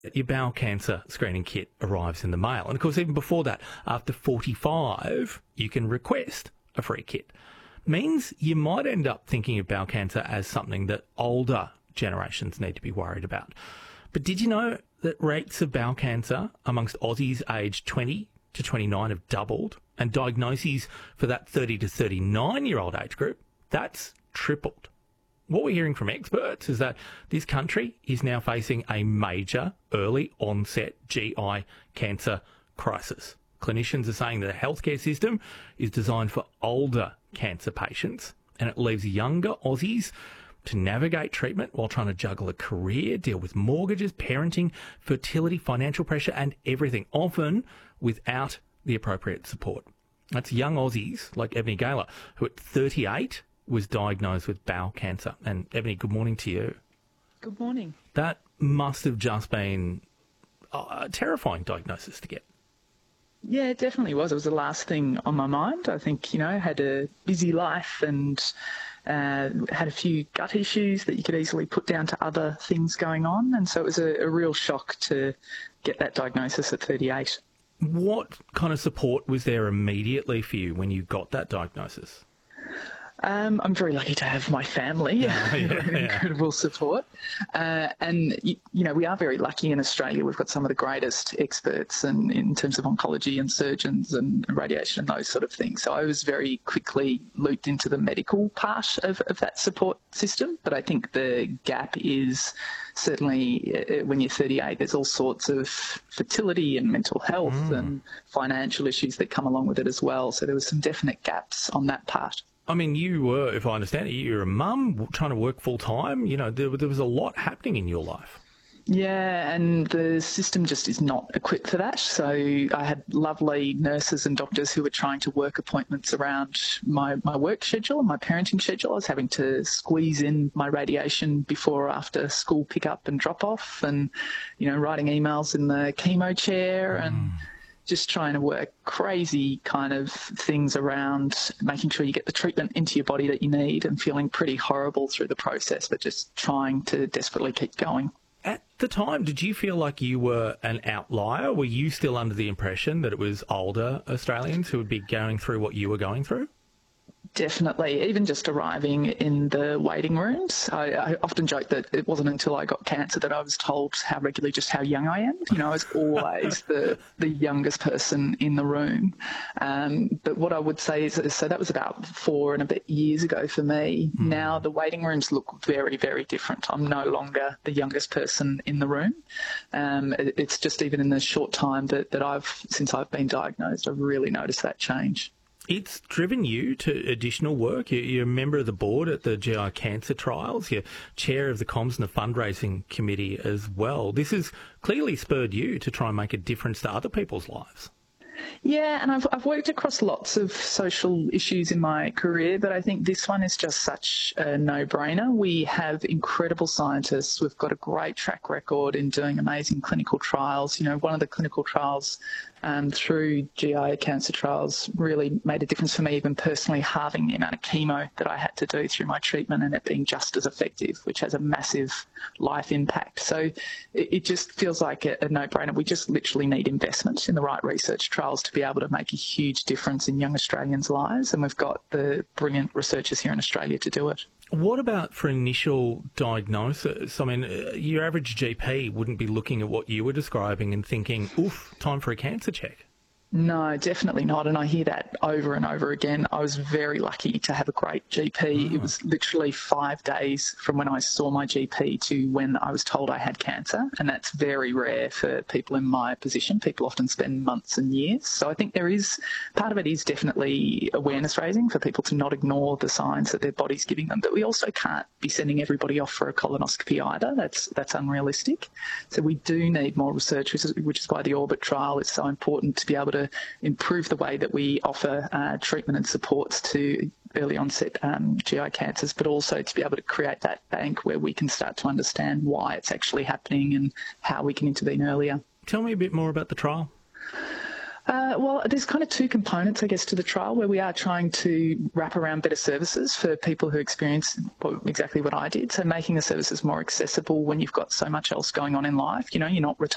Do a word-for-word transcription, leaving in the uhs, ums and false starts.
your bowel cancer screening kit arrives in the mail. And of course, even before that, after forty-five, you can request a free kit. Means you might end up thinking of bowel cancer as something that older generations need to be worried about. But did you know that rates of bowel cancer amongst Aussies aged twenty to twenty-nine have doubled, and diagnoses for that thirty to thirty-nine-year-old age group, that's tripled? What we're hearing from experts is that this country is now facing a major early onset G I cancer crisis. Clinicians are saying that the healthcare system is designed for older cancer patients, and it leaves younger Aussies to navigate treatment while trying to juggle a career, deal with mortgages, parenting, fertility, financial pressure, and everything, often without the appropriate support. That's young Aussies like Ebony Gaylor, who at thirty-eight was diagnosed with bowel cancer. And Ebony, good morning to you. Good morning. That must have just been a terrifying diagnosis to get. Yeah, it definitely was. It was the last thing on my mind. I think, you know, I had a busy life and uh, had a few gut issues that you could easily put down to other things going on. And so it was a, a real shock to get that diagnosis at thirty-eight. What kind of support was there immediately for you when you got that diagnosis? Um, I'm very lucky to have my family, yeah, yeah, incredible yeah. support. Uh, and, you, you know, we are very lucky in Australia. We've got some of the greatest experts and, in terms of oncology and surgeons and radiation and those sort of things. So I was very quickly looped into the medical part of, of that support system. But I think the gap is certainly uh, when you're thirty-eight, there's all sorts of fertility and mental health mm. and financial issues that come along with it as well. So there was some definite gaps on that part. I mean, you were, if I understand it, you're a mum trying to work full time. You know, there, there was a lot happening in your life. Yeah, and the system just is not equipped for that. So I had lovely nurses and doctors who were trying to work appointments around my, my work schedule and my parenting schedule. I was having to squeeze in my radiation before or after school pick up and drop off, and, you know, writing emails in the chemo chair mm. and just trying to work crazy kind of things around making sure you get the treatment into your body that you need, and feeling pretty horrible through the process, but just trying to desperately keep going. At the time, did you feel like you were an outlier? Were you still under the impression that it was older Australians who would be going through what you were going through? Definitely. Even just arriving in the waiting rooms, I, I often joke that it wasn't until I got cancer that I was told how regularly just how young I am. You know, I was always the, the youngest person in the room. Um, but what I would say is, so that was about four and a bit years ago for me. Mm. Now the waiting rooms look very, very different. I'm no longer the youngest person in the room. Um, it, it's just even in the short time that, that I've, since I've been diagnosed, I've really noticed that change. It's driven you to additional work. You're a member of the board at the G I Cancer Trials. You're chair of the comms and the fundraising committee as well. This has clearly spurred you to try and make a difference to other people's lives. Yeah, and I've I've worked across lots of social issues in my career, but I think this one is just such a no-brainer. We have incredible scientists. We've got a great track record in doing amazing clinical trials. You know, one of the clinical trials um, through G I Cancer Trials really made a difference for me, even personally, halving the amount of chemo that I had to do through my treatment and it being just as effective, which has a massive life impact. So it, it just feels like a, a no-brainer. We just literally need investment in the right research trials to be able to make a huge difference in young Australians' lives, and we've got the brilliant researchers here in Australia to do it. What about for initial diagnosis? I mean, your average G P wouldn't be looking at what you were describing and thinking, oof, time for a cancer check. No, definitely not. And I hear that over and over again. I was very lucky to have a great G P. Oh. It was literally five days from when I saw my G P to when I was told I had cancer. And that's very rare for people in my position. People often spend months and years. So I think there is, part of it is definitely awareness raising for people to not ignore the signs that their body's giving them. But we also can't be sending everybody off for a colonoscopy either. That's that's unrealistic. So we do need more research, which is, which is why the Orbit trial is so important, to be able to improve the way that we offer uh, treatment and supports to early onset um, G I cancers, but also to be able to create that bank where we can start to understand why it's actually happening and how we can intervene earlier. Tell me a bit more about the trial. Uh, well, there's kind of two components, I guess, to the trial, where we are trying to wrap around better services for people who experience exactly what I did. So making the services more accessible when you've got so much else going on in life. You know, you're not retired.